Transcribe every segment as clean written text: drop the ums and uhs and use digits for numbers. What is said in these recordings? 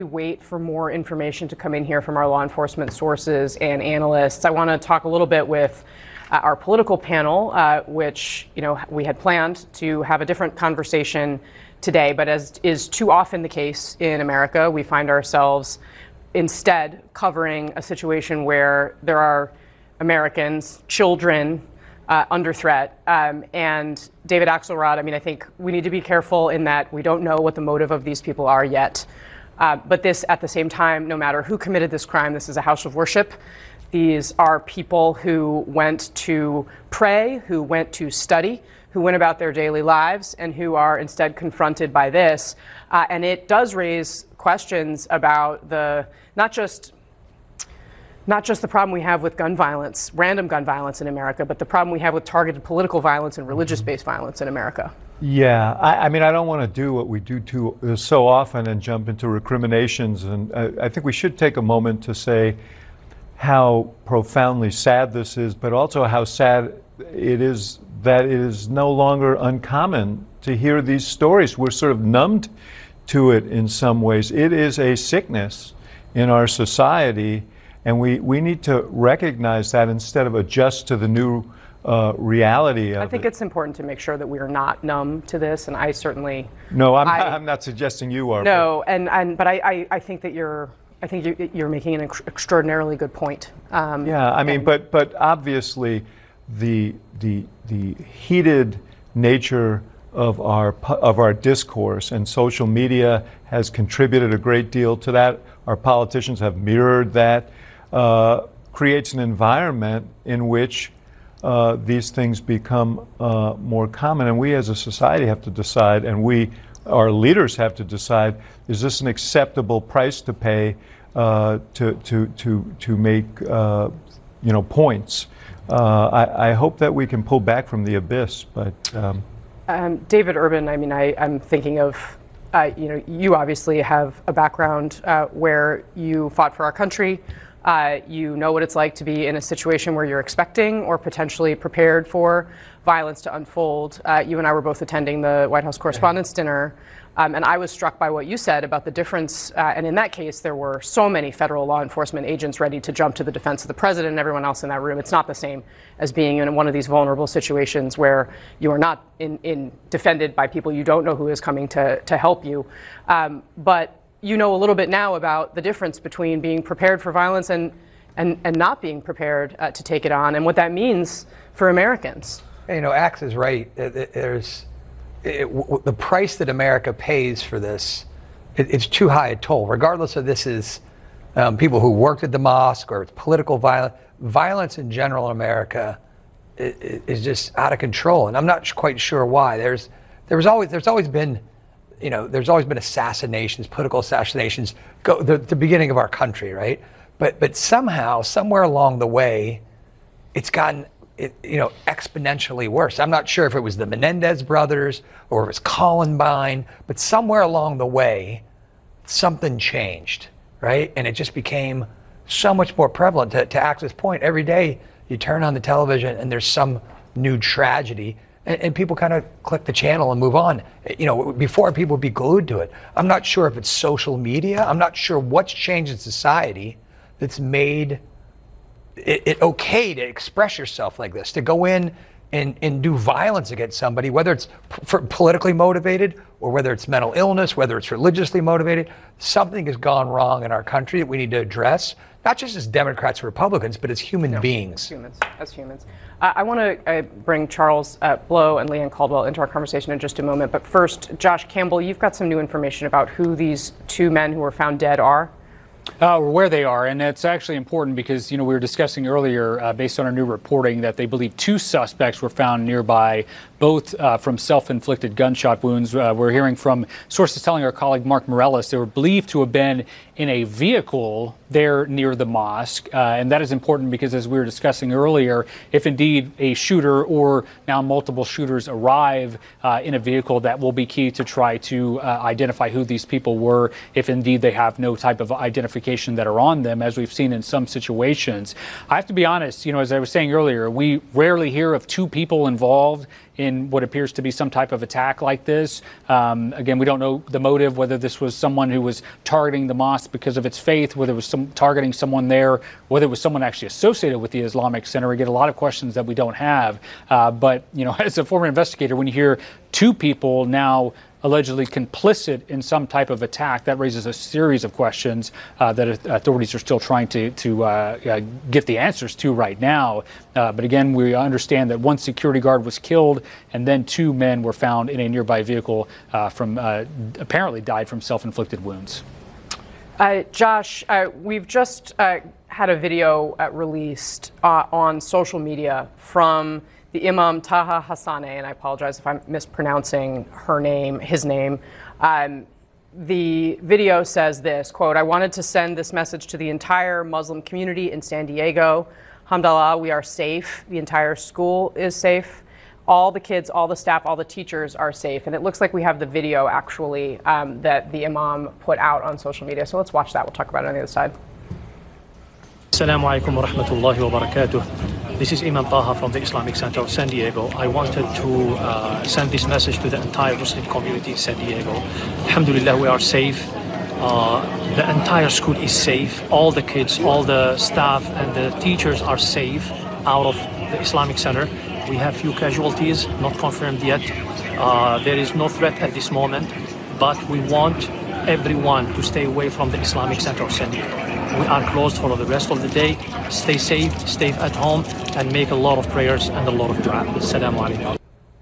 Wait for more information to come in here from our law enforcement sources and analysts. I want to talk a little bit with our political panel, which we had planned to have a different conversation today, but as is too often the case in America, we find ourselves instead covering a situation where there are Americans, children, under threat. And David Axelrod, I think we need to be careful in that we don't know what the motive of these people are yet. But this, at the same time, no matter who committed this crime, this is a house of worship. These are people who went to pray, who went to study, who went about their daily lives, and who are instead confronted by this. And it does raise questions about not just the problem we have with gun violence, random gun violence in America, but the problem we have with targeted political violence and religious-based violence in America. Yeah, I don't want to do what we do so often and jump into recriminations. And I think we should take a moment to say how profoundly sad this is, but also how sad it is that it is no longer uncommon to hear these stories. We're sort of numbed to it in some ways. It is a sickness in our society, and we need to recognize that instead of adjust to the new reality of it. I think it's important to make sure that we are not numb to this, and I certainly. No, I'm not suggesting you are. No, but I think that you're making an extraordinarily good point. But obviously, the heated nature of our discourse and social media has contributed a great deal to that. Our politicians have mirrored that. Creates an environment in which these things become more common, and we as a society have to decide, and our leaders have to decide: is this an acceptable price to pay to make points? I hope that we can pull back from the abyss, but. David Urban, I'm thinking of. You obviously have a background where you fought for our country. You know what it's like to be in a situation where you're expecting or potentially prepared for violence to unfold. You and I were both attending the White House Correspondents' Dinner, and I was struck by what you said about the difference. And in that case, there were so many federal law enforcement agents ready to jump to the defense of the president and everyone else in that room. It's not the same as being in one of these vulnerable situations where you are not defended by people you don't know who is coming to help you. But you know a little bit now about the difference between being prepared for violence and not being prepared to take it on, and what that means for Americans. Axe is right. The price that America pays for this, it's too high a toll. Regardless of this is people who worked at the mosque or it's political violence. Violence in general in America is just out of control, and I'm not quite sure why. There's always been assassinations, political assassinations, the beginning of our country, right? But somehow, somewhere along the way, it's gotten exponentially worse. I'm not sure if it was the Menendez brothers or it was Columbine, but somewhere along the way, something changed, right? And it just became so much more prevalent. To Axe's point, every day you turn on the television and there's some new tragedy. And people kind of click the channel and move on. Before people would be glued to it. I'm not sure if it's social media. I'm not sure what's changed in society that's made it okay to express yourself like this, to go in and do violence against somebody, whether it's politically motivated or whether it's mental illness, whether it's religiously motivated. Something has gone wrong in our country that we need to address, not just as Democrats or Republicans, but as human beings. As humans. I want to bring Charles Blow and Leanne Caldwell into our conversation in just a moment. But first, Josh Campbell, you've got some new information about who these two men who were found dead are. Where they are, and it's actually important because, we were discussing earlier, based on our new reporting, that they believe two suspects were found nearby, both from self-inflicted gunshot wounds. We're hearing from sources telling our colleague Mark Morellis they were believed to have been in a vehicle there near the mosque. And that is important because, as we were discussing earlier, if indeed a shooter or now multiple shooters arrive in a vehicle, that will be key to try to identify who these people were, if indeed they have no type of identification that are on them, as we've seen in some situations. I have to be honest, as I was saying earlier, we rarely hear of two people involved in what appears to be some type of attack like this. Again, we don't know the motive, whether this was someone who was targeting the mosque because of its faith, whether it was targeting someone there, whether it was someone actually associated with the Islamic Center. We get a lot of questions that we don't have. But, as a former investigator, when you hear two people now allegedly complicit in some type of attack, that raises a series of questions that authorities are still trying to get the answers to right now. But again, we understand that one security guard was killed, and then two men were found in a nearby vehicle apparently died from self-inflicted wounds. Josh, we've just had a video released on social media from the Imam Taha Hassaneh, and I apologize if I'm mispronouncing his name. The video says this, quote, "I wanted to send this message to the entire Muslim community in San Diego. Alhamdulillah, we are safe. The entire school is safe. All the kids, all the staff, all the teachers are safe." And it looks like we have the video actually that the Imam put out on social media. So let's watch that. We'll talk about it on the other side. Assalamu alaikum wa rahmatullahi wa barakatuh. This is Imam Taha from the Islamic Center of San Diego. I wanted to send this message to the entire Muslim community in San Diego. Alhamdulillah, we are safe. The entire school is safe. All the kids, all the staff and the teachers are safe out of the Islamic Center. We have few casualties, not confirmed yet. There is no threat at this moment, but we want everyone to stay away from the Islamic Center of San Diego. We are closed for the rest of the day. Stay safe, stay at home, and make a lot of prayers and a lot of dua. Assalamu alaikum.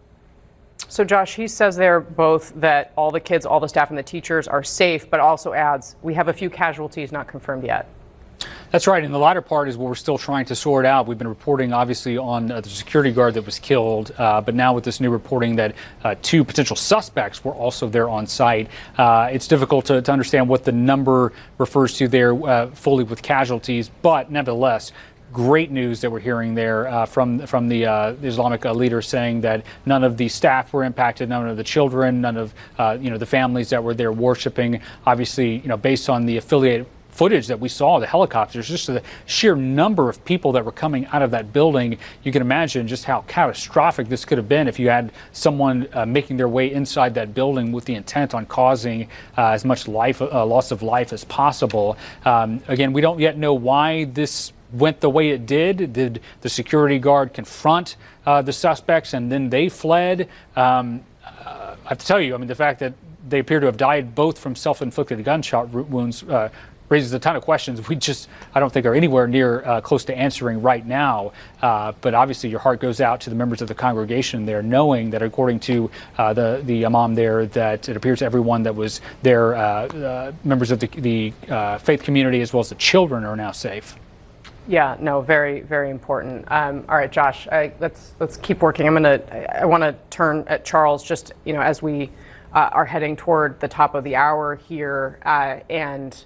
So Josh, he says there both that all the kids, all the staff, and the teachers are safe, but also adds, we have a few casualties not confirmed yet. That's right. And the latter part is what we're still trying to sort out. We've been reporting, obviously, on the security guard that was killed. But now with this new reporting that two potential suspects were also there on site, it's difficult to understand what the number refers to there fully with casualties. But nevertheless, great news that we're hearing there from the Islamic leader saying that none of the staff were impacted, none of the children, none of the families that were there worshiping. Obviously, based on the affiliated footage that we saw, the helicopters, just the sheer number of people that were coming out of that building, you can imagine just how catastrophic this could have been if you had someone making their way inside that building with the intent on causing as much loss of life as possible. Again, we don't yet know why this went the way it did. Did the security guard confront the suspects and then they fled? I have to tell you, the fact that they appear to have died both from self-inflicted gunshot wounds raises a ton of questions I don't think are anywhere near close to answering right now. But obviously your heart goes out to the members of the congregation there, knowing that according to the imam there, that it appears everyone that was there, members of the faith community as well as the children, are now safe. Yeah, no, very, very important. All right, Josh, let's keep working. I want to turn at Charles just, as we are heading toward the top of the hour here, and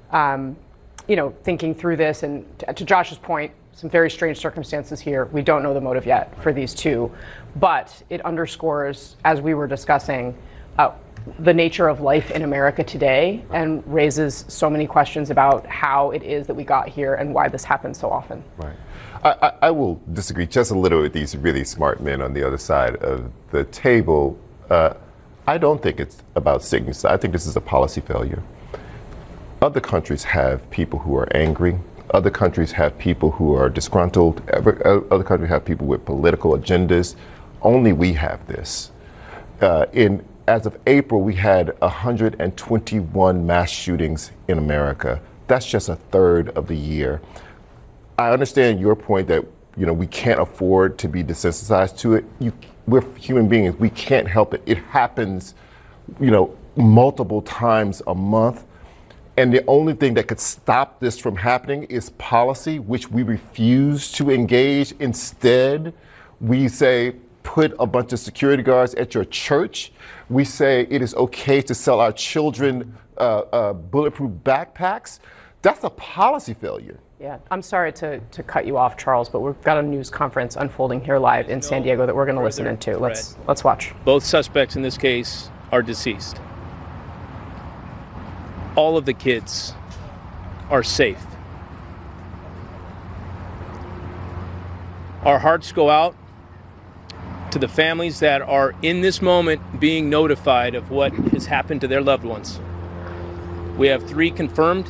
thinking through this, and to Josh's point, some very strange circumstances here. We don't know the motive yet for these two, but it underscores, as we were discussing, the nature of life in America today, and raises so many questions about how it is that we got here and why this happens so often. Right. I will disagree just a little with these really smart men on the other side of the table. I don't think it's about sickness. I think this is a policy failure. Other countries have people who are angry. Other countries have people who are disgruntled. Other countries have people with political agendas. Only we have this. As of April, we had 121 mass shootings in America. That's just a third of the year. I understand your point that we can't afford to be desensitized to it. We're human beings. We can't help it. It happens, multiple times a month. And the only thing that could stop this from happening is policy, which we refuse to engage. Instead, we say, put a bunch of security guards at your church. We say it is okay to sell our children bulletproof backpacks. That's a policy failure. Yeah, I'm sorry to cut you off, Charles, but we've got a news conference unfolding here live in San Diego that we're going to listen into. Let's watch. Both suspects in this case are deceased. All of the kids are safe. Our hearts go out to the families that are in this moment being notified of what has happened to their loved ones. We have 3 confirmed